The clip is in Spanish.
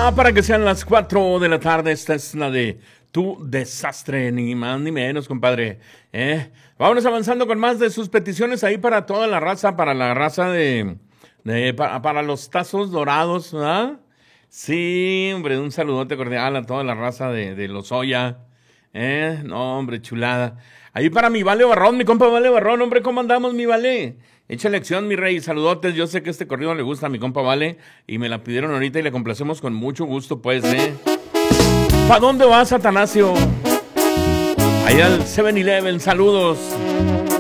Para que sean las 4 de la tarde, esta es la de Tu Desastre, ni más ni menos, compadre. Vámonos avanzando con más de sus peticiones ahí para toda la raza, para la raza para los tazos dorados, ¿verdad? Sí, hombre, un saludote cordial a toda la raza de Lozoya. No, hombre, chulada. Ahí para mi Vale Barrón, mi compa Vale Barrón, hombre, ¿cómo andamos, mi Vale? Echa lección, mi rey, saludotes. Yo sé que este corrido le gusta a mi compa Vale y me la pidieron ahorita y le complacemos con mucho gusto, pues, ¿Pa' dónde vas, Atanasio? Allá al 7-Eleven, saludos.